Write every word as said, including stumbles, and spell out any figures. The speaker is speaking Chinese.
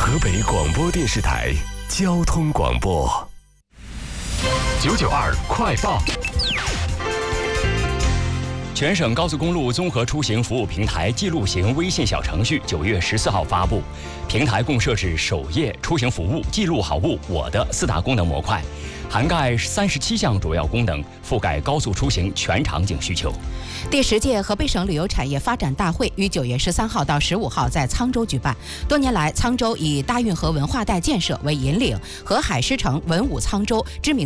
河北广播电视台交通广播。九九二快报。全省高速公路综合出行服务平台记录型微信小程序九月十四号发布，平台共设置首页、出行服务、记录好物、我的四大功能模块，涵盖三十七项主要功能，覆盖高速出行全场景需求。 第十届河北省旅游产业发展大会于九月十三号到十五号在沧州举办。多年来，沧州以大运河文化带建设为引领，河海狮城、文武沧州知名